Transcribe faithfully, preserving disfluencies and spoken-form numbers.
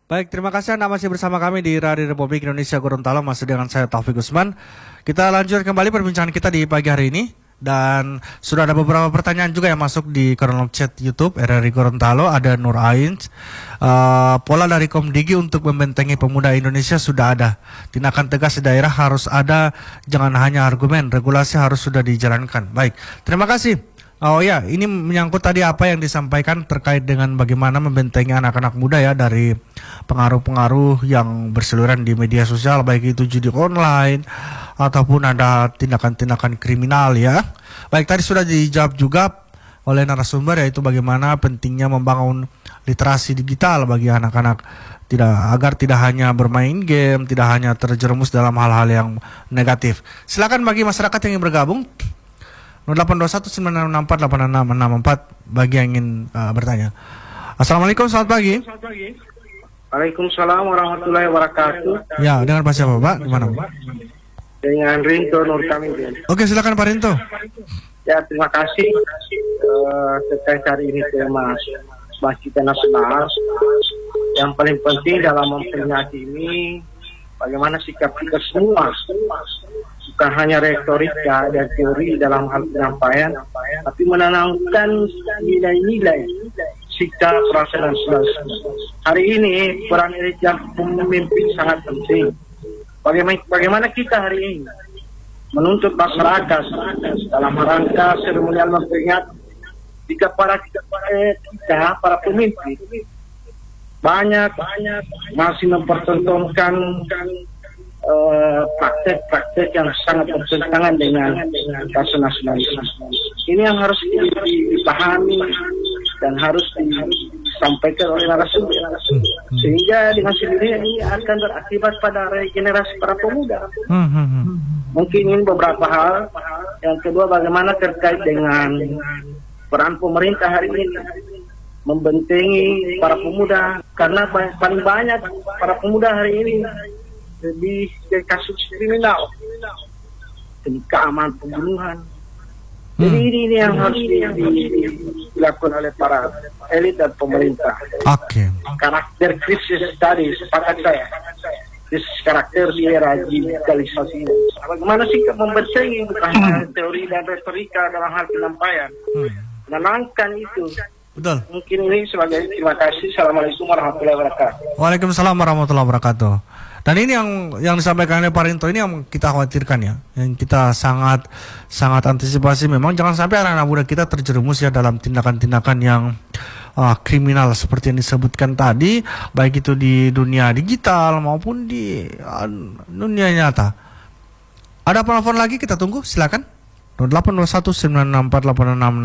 Baik, terima kasih Anda masih bersama kami di Radio Republik Indonesia Gorontalo, masih dengan saya Taufik Usman. Kita lanjut kembali perbincangan kita di pagi hari ini. Dan sudah ada beberapa pertanyaan juga yang masuk di kolom chat YouTube R R I Gorontalo. Ada Nur Ain, uh, pola dari Komdigi untuk membentengi pemuda Indonesia sudah ada. Tindakan tegas di daerah harus ada, jangan hanya argumen. Regulasi harus sudah dijalankan. Baik, terima kasih. Oh ya, ini menyangkut tadi apa yang disampaikan terkait dengan bagaimana membentengi anak-anak muda ya dari pengaruh-pengaruh yang berseliweran di media sosial, baik itu judi online ataupun ada tindakan-tindakan kriminal ya. Baik, tadi sudah dijawab juga oleh narasumber, yaitu bagaimana pentingnya membangun literasi digital bagi anak-anak, tidak agar tidak hanya bermain game, tidak hanya terjerumus dalam hal-hal yang negatif. Silakan bagi masyarakat yang ingin bergabung nol delapan dua satu sembilan enam empat delapan enam enam empat bagi yang ingin uh, bertanya. Assalamualaikum, selamat pagi. Waalaikumsalam warahmatullahi wabarakatuh. Ya, dengan Pak siapa Pak? Gimana Pak? Dengan Rinto Nur Kamil. Oke, silakan Pak Rinto. Ya, terima kasih uh, terkait hari ini tema Masjid Nasional. Yang paling penting dalam memperingati ini, bagaimana sikap kita semua, bukan hanya retorika dan teori dalam hal penyampaian, tapi menanamkan nilai-nilai sikap, perasaan dan sebagainya. Hari ini peran yang pemimpin sangat penting. Bagaimana, bagaimana kita hari ini menuntut masyarakat dalam rangka seremonial memperingati jika para kita, kita para pemimpin banyak banyak masih mempertontonkan praktek-praktek uh, yang sangat bertentangan dengan rasa nasionalisme. Ini yang harus dipahami dan harus disampaikan oleh narasumber, sehingga dengan sendirinya ini akan berakibat pada regenerasi para pemuda. Mungkin ini beberapa hal. Yang kedua, bagaimana terkait dengan peran pemerintah hari ini membentengi para pemuda, karena paling banyak para pemuda hari ini di kasus kriminal, keamanan, pembunuhan. Jadi hmm. ini, ini yang harus di, di, dilakukan oleh para elit dan pemerintah. Oke. Okay. Karakter krisis tadi, sepakat saya. Krisis karakter di era digitalisasi. Bagaimana sih membentengi bukan hmm. teori dan retorika dalam hal penyampaian, hmm. menenangkan itu. Betul. Mungkin ini sebagai terima kasih. Assalamualaikum warahmatullahi wabarakatuh. Waalaikumsalam warahmatullahi wabarakatuh. Dan ini yang yang disampaikan oleh Pak Rinto ini yang kita khawatirkan ya, yang kita sangat sangat antisipasi. Memang jangan sampai anak-anak muda kita terjerumus ya dalam tindakan-tindakan yang uh, kriminal seperti yang disebutkan tadi, baik itu di dunia digital maupun di uh, dunia nyata. Ada penelpon lagi, kita tunggu, silakan. nol delapan dua satu sembilan enam empat delapan enam